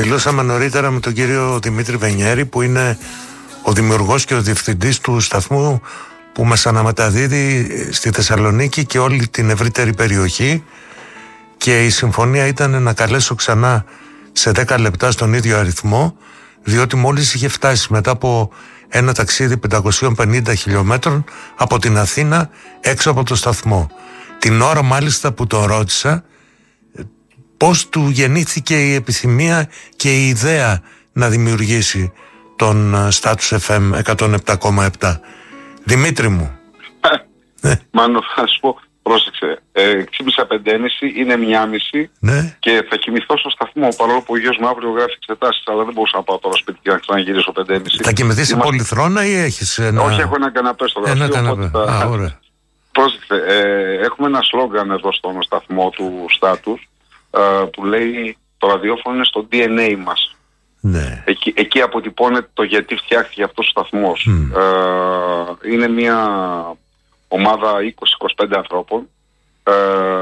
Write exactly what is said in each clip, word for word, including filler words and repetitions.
Μιλούσαμε νωρίτερα με τον κύριο Δημήτρη Βενιέρη, που είναι ο δημιουργός και ο διευθυντής του σταθμού που μας αναμεταδίδει στη Θεσσαλονίκη και όλη την ευρύτερη περιοχή, και η συμφωνία ήταν να καλέσω ξανά σε δέκα λεπτά στον ίδιο αριθμό, διότι μόλις είχε φτάσει μετά από ένα ταξίδι πεντακόσιες πενήντα χιλιόμετρων από την Αθήνα έξω από το σταθμό. Την ώρα μάλιστα που τον ρώτησα πώς του γεννήθηκε η επιθυμία και η ιδέα να δημιουργήσει τον Status εφ εμ εκατόν επτά κόμμα επτά. Δημήτρη μου. Μάνο, θα σου πω, πρόσεξε, ε, ξύπνησα πεντέμιση, είναι μία μισή, ναι, και θα κοιμηθώ στο σταθμό, παρόλο που ο γιος μου αύριο γράφει εξετάσεις, αλλά δεν μπορούσα να πάω τώρα σπίτι και να ξαναγυρίσω πεντέμιση. Θα κοιμηθείς σε Είμαστε... πολυθρόνα ή έχεις ένα... Όχι, έχω ένα καναπέ στο γραφείο. Ένα καναπέ, θα... α, ωραία. Πρόσεξε, ε, έχουμε ένα σλόγγαν εδώ στον σταθμό του Status, ε, που λέει το ραδιόφωνο είναι στο ντι εν έι μας. Ναι. Εκεί, εκεί αποτυπώνεται το γιατί φτιάχτηκε αυτός ο σταθμός. Mm. Ε, είναι μια ομάδα είκοσι με είκοσι πέντε ανθρώπων, ε,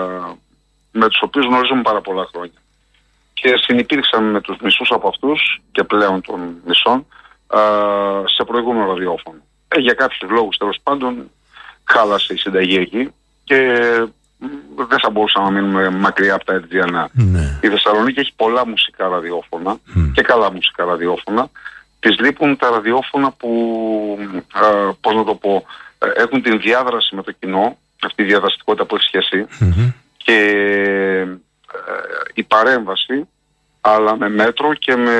με τους οποίους γνωρίζουμε πάρα πολλά χρόνια. Και συνυπήρξαμε με τους μισούς από αυτούς και πλέον των μισών ε, σε προηγούμενο ραδιόφωνο. Ε, για κάποιους λόγους, τέλος πάντων, χάλασε η συνταγή εκεί και δεν θα μπορούσαμε να μείνουμε μακριά από τα Ερτζιανά. Ναι. Η Θεσσαλονίκη έχει πολλά μουσικά ραδιόφωνα mm. και καλά μουσικά ραδιόφωνα. Τις λείπουν τα ραδιόφωνα που, ε, πώς να το πω, ε, έχουν την διάδραση με το κοινό, αυτή η διαδραστικότητα που έχει σχέση, mm-hmm. και ε, η παρέμβαση, αλλά με μέτρο και με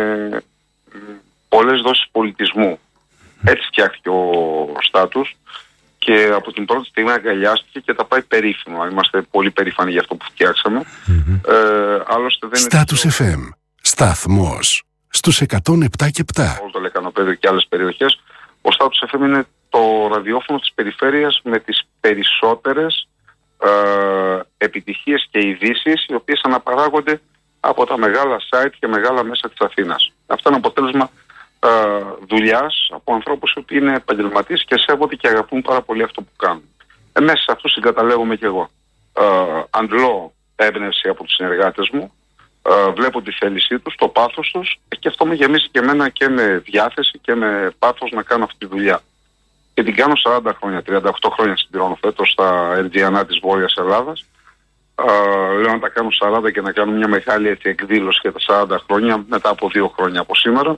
ε, πολλές δόσεις πολιτισμού. Mm. Έτσι φτιάχτηκε ο Status. Και από την πρώτη στιγμή αγκαλιάστηκε και τα πάει περίφημα. Είμαστε πολύ περήφανοι για αυτό που φτιάξαμε. Mm-hmm. Ε, άλλωστε δεν Status εφ εμ. Σταθμός στους εκατόν επτά και επτά. Όλο το Λεκανοπέδιο και άλλες περιοχές. Ο Status εφ εμ είναι το ραδιόφωνο της περιφέρειας με τις περισσότερες ε, επιτυχίες και ειδήσεις, οι οποίες αναπαράγονται από τα μεγάλα site και μεγάλα μέσα της Αθήνας. Αυτό είναι αποτέλεσμα Uh, δουλειάς από ανθρώπους που είναι επαγγελματίες και σέβονται και αγαπούν πάρα πολύ αυτό που κάνουν. Ε, μέσα σε αυτούς συγκαταλέγομαι και εγώ. Uh, αντλώ έμπνευση από τους συνεργάτες μου, uh, βλέπω τη θέλησή τους, το πάθος τους, και αυτό με γεμίζει και εμένα και με διάθεση και με πάθος να κάνω αυτή τη δουλειά. Και την κάνω σαράντα χρόνια, τριάντα οκτώ χρόνια συμπληρώνω φέτος στα Ερτζιανά της Βόρειας Ελλάδας. Uh, λέω να τα κάνω σαράντα και να κάνω μια μεγάλη έτσι, εκδήλωση για τα σαράντα χρόνια μετά από δύο χρόνια από σήμερα.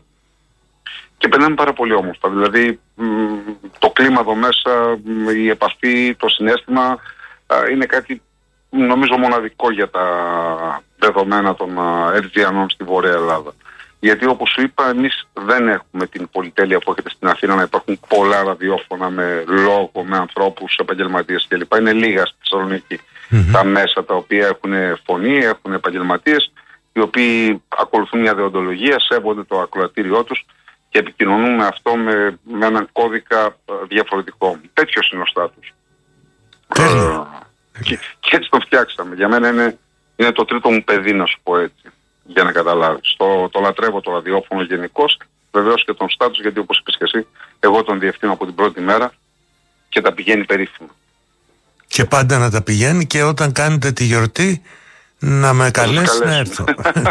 Και περνάμε πάρα πολύ όμορφα. Δηλαδή μ, το κλίμα εδώ μέσα, μ, η επαφή, το συναίσθημα α, είναι κάτι νομίζω μοναδικό για τα δεδομένα των Ερτζιανών στη Βόρεια Ελλάδα. Γιατί όπως σου είπα, εμείς δεν έχουμε την πολυτέλεια που έχετε στην Αθήνα να υπάρχουν πολλά ραδιόφωνα με λόγο, με ανθρώπους, επαγγελματίες κλπ. Είναι λίγα στη Θεσσαλονίκη mm-hmm. τα μέσα τα οποία έχουν φωνή, έχουν επαγγελματίες, οι οποίοι ακολουθούν μια δεοντολογία, σέβονται το ακροατήριό τους και επικοινωνούν με αυτό με, με έναν κώδικα διαφορετικό. Τέτοιος είναι ο Status. Τέλειο. Και, και έτσι το φτιάξαμε. Για μένα είναι, είναι το τρίτο μου παιδί, να σου πω έτσι, για να καταλάβεις. Το, το λατρεύω το ραδιόφωνο γενικώς, βεβαίως και τον Status, γιατί όπως είπες και εσύ, εγώ τον διευθύνω από την πρώτη μέρα και τα πηγαίνει περίφημα. Και πάντα να τα πηγαίνει, και όταν κάνετε τη γιορτή να με καλέσει να έρθω.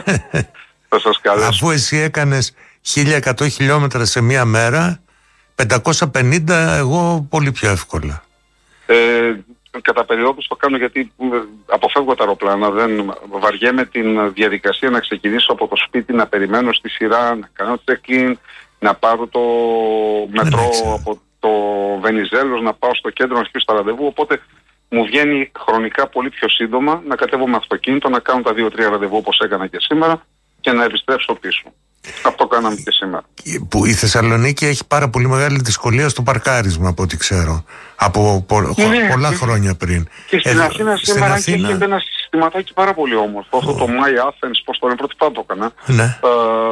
Θα σας καλέσω. Αφού εσύ έκανες χίλια εκατό χιλιόμετρα σε μία μέρα, πεντακόσια πενήντα εγώ πολύ πιο εύκολα. Ε, κατά περιόδους το κάνω γιατί αποφεύγω τα αεροπλάνα, δεν βαριέμαι την διαδικασία να ξεκινήσω από το σπίτι, να περιμένω στη σειρά, να κάνω check-in, να πάρω το μετρό από το Βενιζέλος, να πάω στο κέντρο να αρχίσω τα ραντεβού, οπότε μου βγαίνει χρονικά πολύ πιο σύντομα να κατέβω με αυτοκίνητο, να κάνω τα δύο τρία ραντεβού όπως έκανα και σήμερα και να επιστρέψω πίσω. Αυτό κάναμε και σήμερα. Που η Θεσσαλονίκη έχει πάρα πολύ μεγάλη δυσκολία στο παρκάρισμα, από ό,τι ξέρω. Από πο, ναι, πολλά και, χρόνια πριν. Και στην Εδώ, Αθήνα σήμερα Αθήνα... έχει ένα συστηματάκι πάρα πολύ όμορφο. Αυτό το My Athens, πώς το λένε, πρώτη πάντα το έκανα. Ναι. Uh,